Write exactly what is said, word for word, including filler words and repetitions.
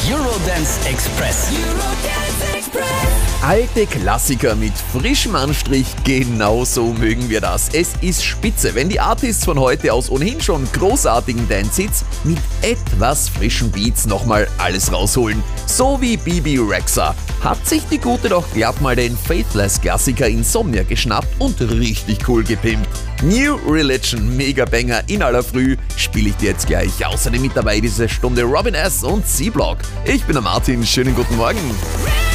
Eurodance Express. Eurodance Express. Alte Klassiker mit frischem Anstrich, genau so mögen wir das. Es ist spitze, wenn die Artists von heute aus ohnehin schon großartigen Dance-Hits mit etwas frischen Beats nochmal alles rausholen. So wie Bebe Rexha. Hat sich die Gute doch glatt mal den Faithless-Klassiker Insomnia geschnappt und richtig cool gepimpt. New Religion, Mega-Banger in aller Früh, spiele ich dir jetzt gleich. Außerdem mit dabei diese Stunde Robin S. und C-Block. Ich bin der Martin, schönen guten Morgen.